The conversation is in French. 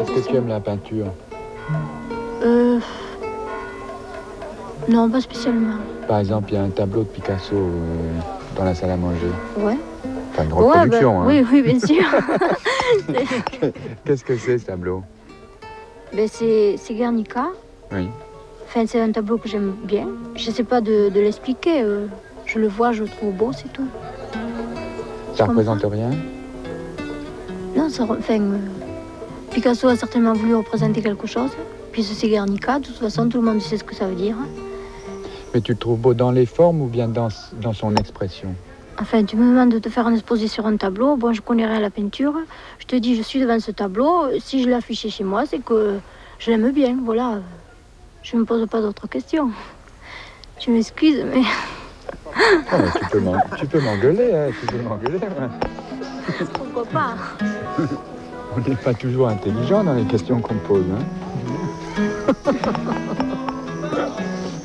Est-ce que tu aimes la peinture? Non, pas spécialement. Par exemple, il y a un tableau de Picasso dans la salle à manger. Ouais. Enfin, une reproduction, hein. Oui, bien sûr. Qu'est-ce que c'est, ce tableau? C'est Guernica. Oui. Enfin, c'est un tableau que j'aime bien. Je ne sais pas de l'expliquer. Je le vois, je le trouve beau, c'est tout. Ça représente rien? Non, Picasso a certainement voulu représenter quelque chose. Puis c'est Guernica, de toute façon, tout le monde sait ce que ça veut dire. Mais tu le trouves beau dans les formes ou bien dans son expression? Enfin, tu me demandes de te faire une exposition sur un tableau. Bon, je connais rien à la peinture. Je te dis, je suis devant ce tableau. Si je l'ai affiché chez moi, c'est que je l'aime bien. Voilà. Je ne me pose pas d'autres questions. Tu m'excuses, mais... Oh, tu peux m'engueuler, hein, tu peux m'engueuler. Ouais. Pourquoi pas? On n'est pas toujours intelligent dans les questions qu'on pose. Hein.